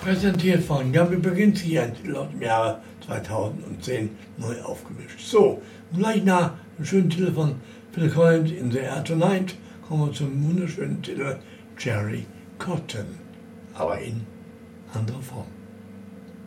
Präsentiert von Gabi Baginski, ein Titel aus dem Jahre 2010 neu aufgemischt. So, und gleich nach einem schönen Titel von Phil Collins, In the Air Tonight, kommen wir zum wunderschönen Titel Cherry Cotton, aber in anderer Form.